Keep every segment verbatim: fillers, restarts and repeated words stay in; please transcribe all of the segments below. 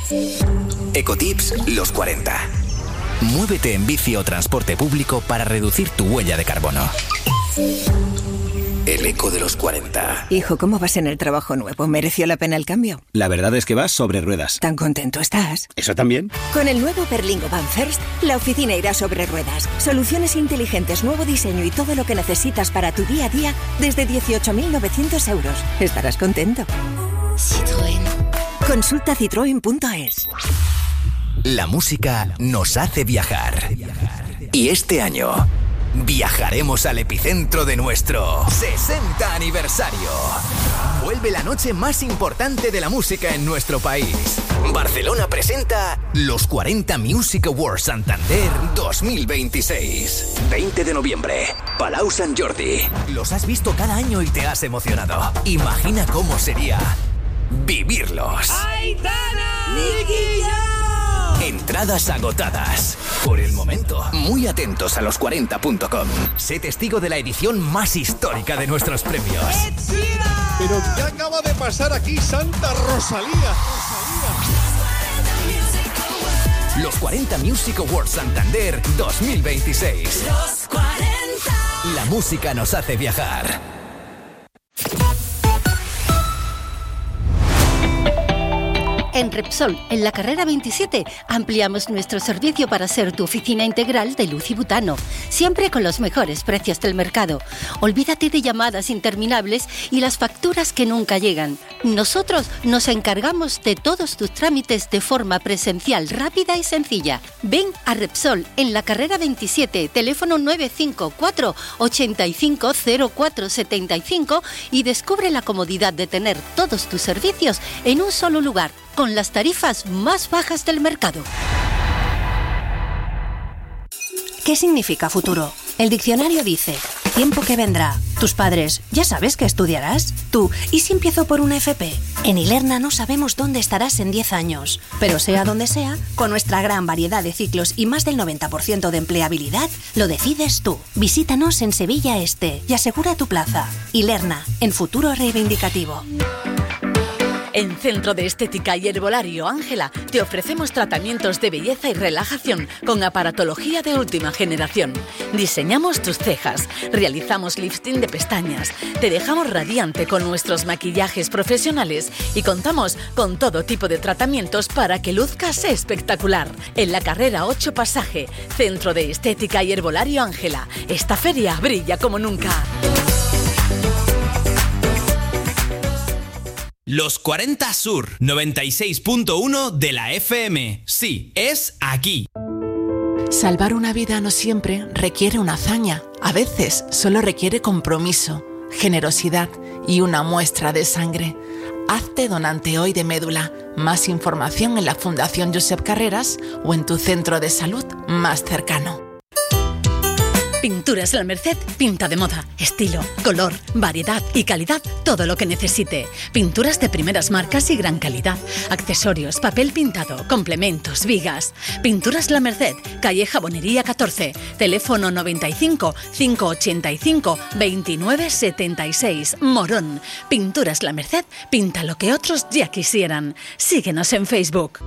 Ecotips los cuarenta. Muévete en bici o transporte público para reducir tu huella de carbono. El eco de los cuarenta. Hijo, ¿cómo vas en el trabajo nuevo? ¿Mereció la pena el cambio? La verdad es que vas sobre ruedas. ¿Tan contento estás? ¿Eso también? Con el nuevo Berlingo Van First, la oficina irá sobre ruedas. Soluciones inteligentes, nuevo diseño y todo lo que necesitas para tu día a día desde dieciocho mil novecientos euros. Estarás contento. Citroën. Consulta citroen punto es. La música nos hace viajar. Y este año viajaremos al epicentro de nuestro sesenta aniversario. Vuelve la noche más importante de la música en nuestro país. Barcelona presenta los cuarenta Music Awards Santander dos mil veintiséis. veinte de noviembre, Palau Sant Jordi. Los has visto cada año y te has emocionado. Imagina cómo sería vivirlos. ¡Aitana! ¡Nicky Jam! Entradas agotadas. Por el momento, muy atentos a los cuarenta punto com. Sé testigo de la edición más histórica de nuestros premios. ¿Pero qué acaba de pasar aquí, Santa Rosalía? Rosalía. Los cuarenta Music Awards Santander dos mil veintiséis. Los cuarenta. La música nos hace viajar. En Repsol, en la carrera veintisiete, ampliamos nuestro servicio para ser tu oficina integral de luz y butano, siempre con los mejores precios del mercado. Olvídate de llamadas interminables y las facturas que nunca llegan. Nosotros nos encargamos de todos tus trámites de forma presencial, rápida y sencilla. Ven a Repsol, en la carrera veintisiete, teléfono nueve cinco cuatro, ocho cinco cero cuatro siete cinco y descubre la comodidad de tener todos tus servicios en un solo lugar, con las tarifas más bajas del mercado. ¿Qué significa futuro? El diccionario dice: tiempo que vendrá. Tus padres, ¿ya sabes qué estudiarás? Tú, ¿y si empiezo por una F P? En Ilerna no sabemos dónde estarás en diez años. Pero sea donde sea, con nuestra gran variedad de ciclos y más del noventa por ciento de empleabilidad, lo decides tú. Visítanos en Sevilla Este y asegura tu plaza. Ilerna, en futuro reivindicativo. En Centro de Estética y Herbolario Ángela te ofrecemos tratamientos de belleza y relajación con aparatología de última generación. Diseñamos tus cejas, realizamos lifting de pestañas, te dejamos radiante con nuestros maquillajes profesionales y contamos con todo tipo de tratamientos para que luzcas espectacular. En la carrera ocho Pasaje, Centro de Estética y Herbolario Ángela. Esta feria brilla como nunca. Los cuarenta Sur, noventa y seis punto uno de la F M. Sí, es aquí. Salvar una vida no siempre requiere una hazaña. A veces solo requiere compromiso, generosidad y una muestra de sangre. Hazte donante hoy de médula. Más información en la Fundación Josep Carreras o en tu centro de salud más cercano. Pinturas La Merced pinta de moda, estilo, color, variedad y calidad, todo lo que necesite. Pinturas de primeras marcas y gran calidad. Accesorios, papel pintado, complementos, vigas. Pinturas La Merced, calle Jabonería catorce, teléfono noventa y cinco, cinco ochenta y cinco, veintinueve setenta y seis, Morón. Pinturas La Merced, pinta lo que otros ya quisieran. Síguenos en Facebook.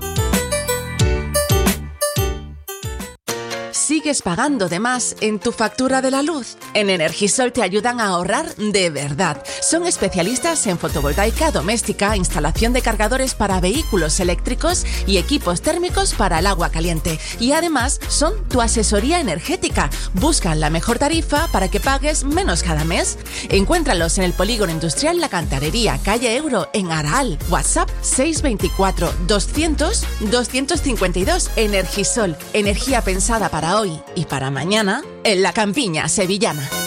¿Sigues pagando de más en tu factura de la luz? En Energisol te ayudan a ahorrar de verdad. Son especialistas en fotovoltaica doméstica, instalación de cargadores para vehículos eléctricos y equipos térmicos para el agua caliente. Y además son tu asesoría energética. Buscan la mejor tarifa para que pagues menos cada mes. Encuéntralos en el Polígono Industrial La Cantarería, calle Euro, en Araal. WhatsApp seis veinticuatro, doscientos, doscientos cincuenta y dos. Energisol, energía pensada para hoy y para mañana en la campiña sevillana.